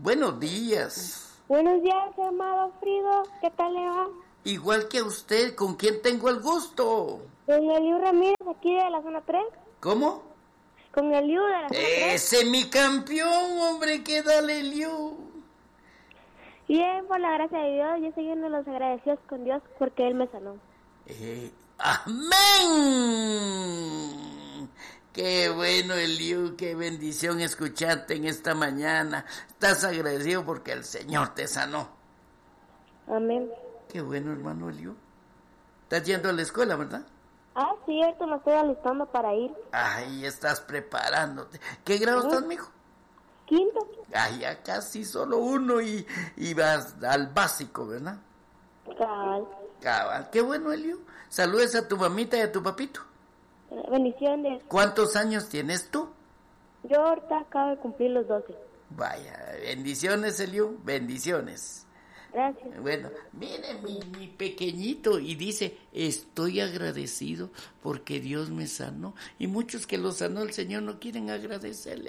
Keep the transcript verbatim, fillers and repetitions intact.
Buenos días. Buenos días, amado Frido. ¿Qué tal le va? Igual que a usted, ¿con quién tengo el gusto? Con Eliu Ramírez, aquí de la zona tres. ¿Cómo? Con Eliu de la zona tres. Ese mi campeón, hombre, ¿qué dale, Eliu? Bien, por la gracia de Dios, yo soy uno de los agradecidos con Dios porque Él me sanó. Eh, ¡Amén! Qué bueno, Eliu, qué bendición escucharte en esta mañana. Estás agradecido porque el Señor te sanó. Amén. Qué bueno, hermano Eliu. Estás yendo a la escuela, ¿verdad? Ah, cierto, me estoy alistando para ir. Ay, estás preparándote. ¿Qué grado estás, mijo? Quinto. Ay, ya casi solo uno y, y vas al básico, ¿verdad? Cabal. Cabal. Qué bueno, Eliu. Saludes a tu mamita y a tu papito. Bendiciones. ¿Cuántos años tienes tú? Yo ahorita acabo de cumplir los doce. Vaya, bendiciones, Eliu, bendiciones. Gracias. Bueno, mire mi, mi pequeñito y dice, estoy agradecido porque Dios me sanó. Y muchos que lo sanó el Señor no quieren agradecerle.